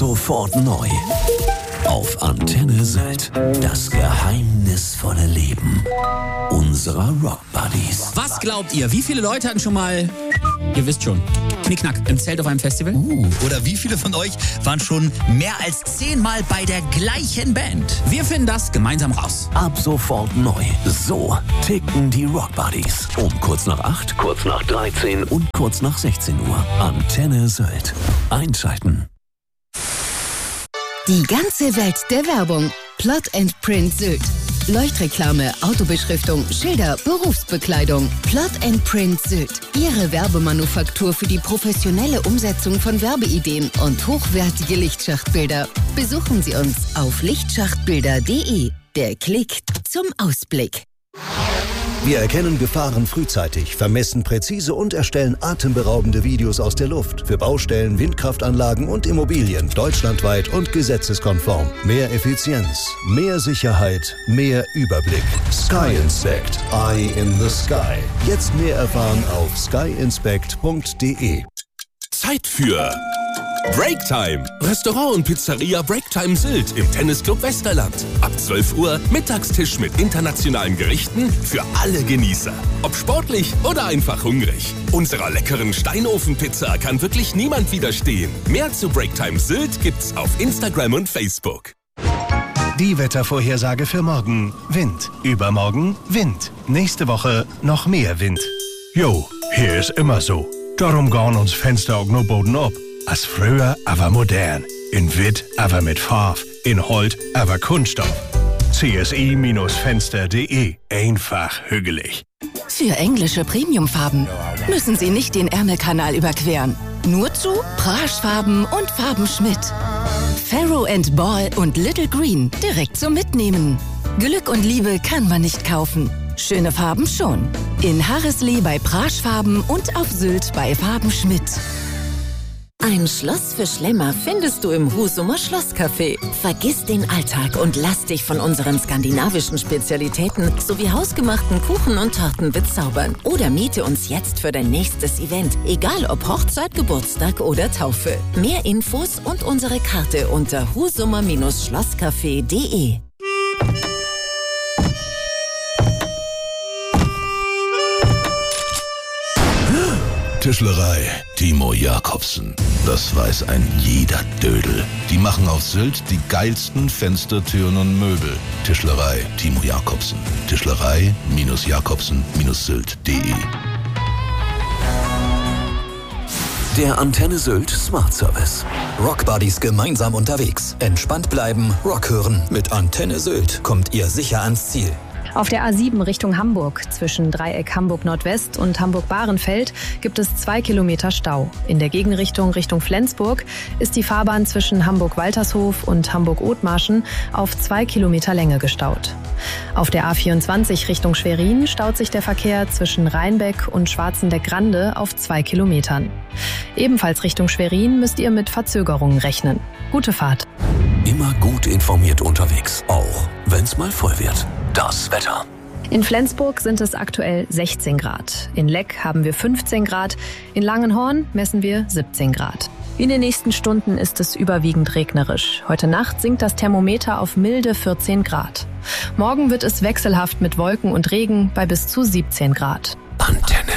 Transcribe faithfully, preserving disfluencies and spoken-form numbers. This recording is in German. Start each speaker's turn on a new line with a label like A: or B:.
A: sofort neu. Auf Antenne Sylt. Das geheimnisvolle Leben unserer Rock Buddies.
B: Was glaubt ihr? Wie viele Leute hatten schon mal, ihr wisst schon, Knickknack im Zelt auf einem Festival?
C: Uh, oder wie viele von euch waren schon mehr als zehnmal bei der gleichen Band?
B: Wir finden das gemeinsam raus.
A: Ab sofort neu. So ticken die Rock Buddies. Um kurz nach acht, kurz nach dreizehn und kurz nach sechzehn Uhr. Antenne Sylt. Einschalten.
D: Die ganze Welt der Werbung. Plot and Print Sylt. Leuchtreklame, Autobeschriftung, Schilder, Berufsbekleidung. Plot and Print Sylt. Ihre Werbemanufaktur für die professionelle Umsetzung von Werbeideen und hochwertige Lichtschachtbilder. Besuchen Sie uns auf lichtschachtbilder punkt de. Der Klick zum Ausblick.
E: Wir erkennen Gefahren frühzeitig, vermessen präzise und erstellen atemberaubende Videos aus der Luft für Baustellen, Windkraftanlagen und Immobilien deutschlandweit und gesetzeskonform. Mehr Effizienz, mehr Sicherheit, mehr Überblick. Sky Inspect. Eye in the Sky. Jetzt mehr erfahren auf sky inspect punkt de.
F: Zeit für Breaktime. Restaurant und Pizzeria Breaktime Sylt im Tennisclub Westerland. Ab zwölf Uhr Mittagstisch mit internationalen Gerichten für alle Genießer. Ob sportlich oder einfach hungrig. Unserer leckeren Steinofenpizza kann wirklich niemand widerstehen. Mehr zu Breaktime Sylt gibt's auf Instagram und Facebook.
G: Die Wettervorhersage für morgen. Wind. Übermorgen Wind. Nächste Woche noch mehr Wind. Jo, hier ist immer so. Darum gehen uns Fenster auch nur Boden ab. Als früher, aber modern. In Witt, aber mit Farb. In Holt, aber Kunststoff. C S I Fenster punkt de. Einfach hügelig.
D: Für englische Premiumfarben müssen Sie nicht den Ärmelkanal überqueren. Nur zu Praschfarben und Farben Schmidt. Farrow and Ball und Little Green direkt zum Mitnehmen. Glück und Liebe kann man nicht kaufen. Schöne Farben schon. In Harreslee bei Praschfarben und auf Sylt bei Farben Schmidt. Ein Schloss für Schlemmer findest du im Husumer Schlosscafé. Vergiss den Alltag und lass dich von unseren skandinavischen Spezialitäten sowie hausgemachten Kuchen und Torten bezaubern. Oder miete uns jetzt für dein nächstes Event, egal ob Hochzeit, Geburtstag oder Taufe. Mehr Infos und unsere Karte unter husumer Schlosscafé punkt de.
H: Tischlerei Timo Jacobsen. Das weiß ein jeder Dödel. Die machen auf Sylt die geilsten Fenster, Türen und Möbel. Tischlerei Timo Jacobsen. Tischlerei Jacobsen Sylt punkt de.
A: Der Antenne Sylt Smart Service.
I: Rock Buddies gemeinsam unterwegs. Entspannt bleiben, Rock hören. Mit Antenne Sylt kommt ihr sicher ans Ziel.
J: Auf der A sieben Richtung Hamburg, zwischen Dreieck Hamburg Nordwest und Hamburg-Bahrenfeld, gibt es zwei Kilometer Stau. In der Gegenrichtung Richtung Flensburg ist die Fahrbahn zwischen Hamburg-Waltershof und Hamburg-Othmarschen auf zwei Kilometer Länge gestaut. Auf der A vierundzwanzig Richtung Schwerin staut sich der Verkehr zwischen Rheinbeck und Schwarzenbeck-Grande auf zwei Kilometern. Ebenfalls Richtung Schwerin müsst ihr mit Verzögerungen rechnen. Gute Fahrt.
A: Immer gut informiert unterwegs, auch wenn's mal voll wird. Das Wetter.
J: In Flensburg sind es aktuell sechzehn Grad. In Leck haben wir fünfzehn Grad. In Langenhorn messen wir siebzehn Grad. In den nächsten Stunden ist es überwiegend regnerisch. Heute Nacht sinkt das Thermometer auf milde vierzehn Grad. Morgen wird es wechselhaft mit Wolken und Regen bei bis zu siebzehn Grad.